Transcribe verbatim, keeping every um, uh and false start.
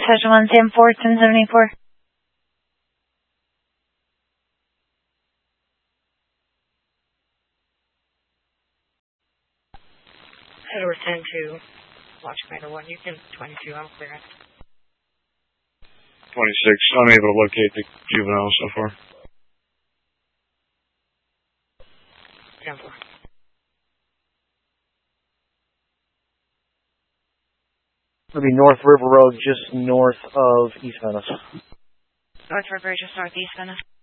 Session one, Sam four, ten seventy-four. Head over ten to Watch Commander one, you can twenty-two, I'm clear. twenty-six, unable to locate the juvenile so far. ten four. It'll be North River Road, just north of East Venice. North River, just northeast Venice.